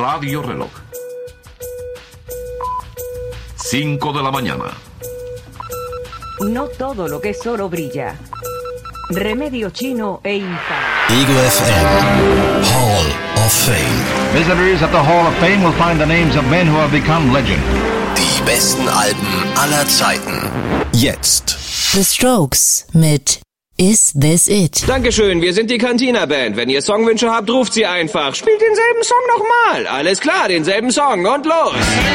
Radio Reloj. 5 de la mañana. No todo lo que es oro brilla. Remedio chino e imparable. Ego FM Hall of Fame. Visitors at the Hall of Fame will find the names of men who have become legend. Die besten Alben aller Zeiten. Jetzt. The Strokes mit Is This It? Dankeschön, wir sind die Cantina-Band. Wenn ihr Songwünsche habt, ruft sie einfach. Spielt denselben Song nochmal. Alles klar, denselben Song und los.